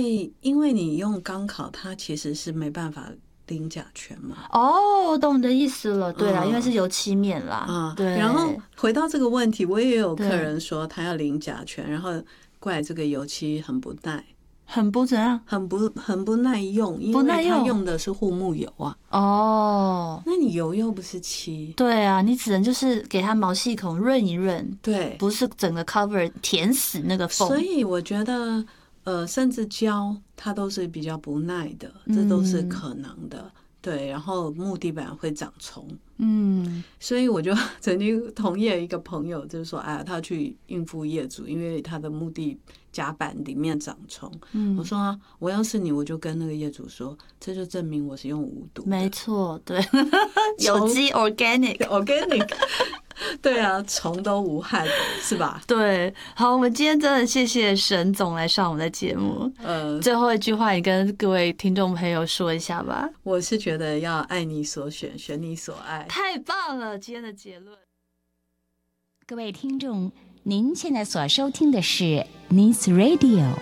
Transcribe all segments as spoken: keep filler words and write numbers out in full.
以因为你用钢烤，它其实是没办法零甲醛嘛。 哦，懂你的意思了。对啦，嗯、因为是油漆面啦。啊、嗯，对。 然后回到这个问题，我也有客人说他要零甲醛，然后怪这个油漆很不耐。 很不怎样， 很不很不耐用，因为他用的是护木油啊。哦，那你油又不是漆， 对啊，你只能就是给它毛细孔润一润， 对， 不是整个 cover 填死那个缝。 所以我觉得，呃，甚至胶它都是比较不耐的，这都是可能的。嗯、对，然后木地板会长虫。嗯，所以我就曾经同意了一个朋友，就是说，哎呀，他去应付业主，因为他的木地甲板里面长虫。嗯，我说、啊、我要是你，我就跟那个业主说，这就证明我是用无毒的。 没错，对，有机 organic organic。对啊，虫都无害的，是吧？ 对，好，我们今天真的谢谢沈总来上我们的节目。呃，最后一句话，你跟各位听众朋友说一下吧。 我是觉得要爱你所选，选你所爱。 太棒了，今天的结论。 各位听众，您现在所收听的是 Nice Radio。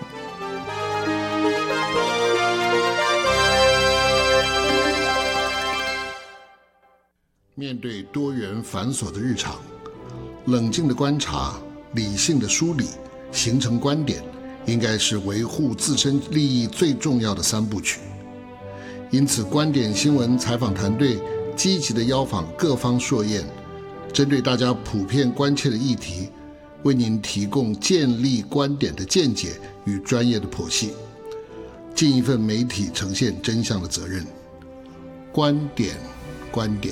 面对多元繁琐的日常，冷静的观察，理性的梳理，形成观点，应该是维护自身利益最重要的三部曲。因此，观点新闻采访团队积极地邀访各方硕彦，针对大家普遍关切的议题，为您提供建立观点的见解与专业的剖析，尽一份媒体呈现真相的责任。观点，观点。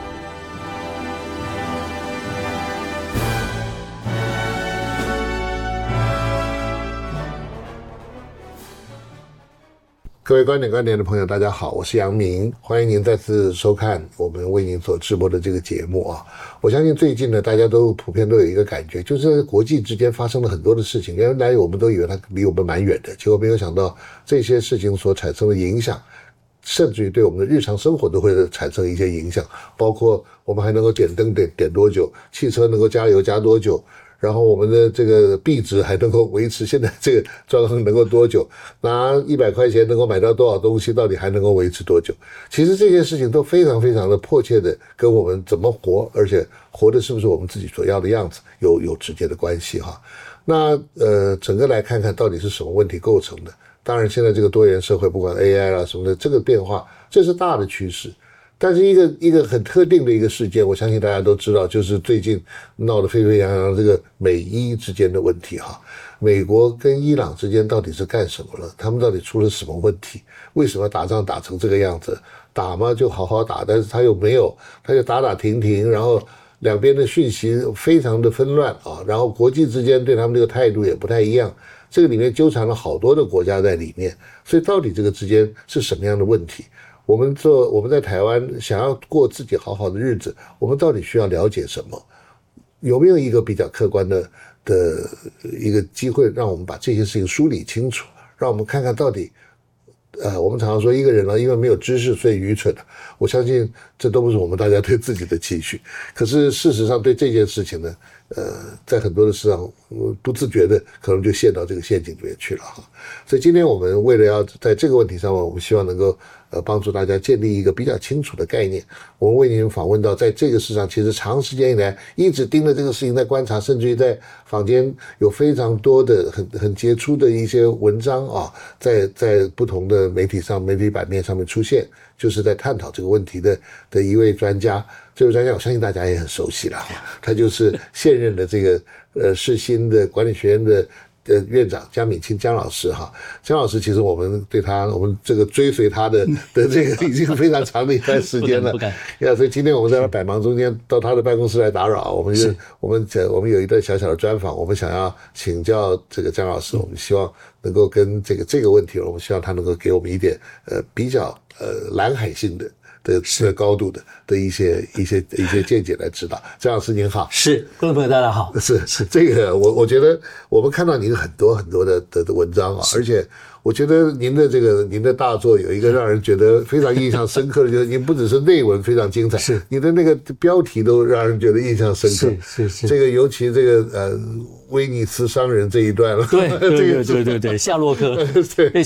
各位观点观点的朋友，大家好，我是杨明，欢迎您再次收看我们为您所直播的这个节目啊。我相信最近呢，大家都普遍都有一个感觉，就是国际之间发生了很多的事情，原来我们都以为它离我们蛮远的，结果没有想到这些事情所产生的影响，甚至于对我们的日常生活都会产生一些影响，包括我们还能够点灯点点多久，汽车能够加油加多久，然后我们的这个币值还能够维持现在这个状况能够多久，拿一百块钱能够买到多少东西，到底还能够维持多久。其实这些事情都非常非常的迫切的跟我们怎么活，而且活的是不是我们自己所要的样子有有直接的关系哈。那呃，整个来看看到底是什么问题构成的。当然现在这个多元社会，不管 A I 啦什么的，这个变化这是大的趋势。但是一个一个很特定的一个事件，我相信大家都知道，就是最近闹得沸沸扬扬这个美伊之间的问题哈。美国跟伊朗之间到底是干什么了？他们到底出了什么问题？为什么打仗打成这个样子？打嘛就好好打，但是他又没有，他就打打停停，然后两边的讯息非常的纷乱啊，然后国际之间对他们这个态度也不太一样。这个里面纠缠了好多的国家在里面，所以到底这个之间是什么样的问题？我们做我们在台湾想要过自己好好的日子，我们到底需要了解什么？有没有一个比较客观的的一个机会，让我们把这些事情梳理清楚，让我们看看到底，呃，我们常常说一个人呢，因为没有知识所以愚蠢的，我相信这都不是我们大家对自己的期许。可是事实上对这件事情呢，呃，在很多的事上不自觉的可能就陷到这个陷阱里面去了哈。所以今天我们为了要在这个问题上面，我们希望能够呃帮助大家建立一个比较清楚的概念。我们为您访问到，在这个市场其实长时间以来一直盯着这个事情在观察，甚至于在坊间有非常多的很很杰出的一些文章啊，在在不同的媒体上、媒体版面上面出现，就是在探讨这个问题的的一位专家。这位专家我相信大家也很熟悉了，他就是现任的这个呃世新的管理学院的呃院长江敏清江老师哈。江老师其实我们对他，我们这个追随他的的这个已经非常长的一段时间了。 不敢， 呀，所以今天我们在百忙中间到他的办公室来打扰，我们就我们我们有一段小小的专访，我们想要请教这个江老师，我们希望能够跟这个这个问题，我们希望他能够给我们一点呃比较呃蓝海性的。的的高度的的一些一些一些见解来指导。江老师您好。 是，观众朋友大家好。 是是这个我我觉得我们看到您很多很多的的的文章啊，而且我觉得您的这个您的大作有一个让人觉得非常印象深刻的，就是您不只是内文非常精彩， 是你的那个标题都让人觉得印象深刻。 是是是， 这个尤其这个呃威尼斯商人这一段了， 对对对对对对，夏洛克对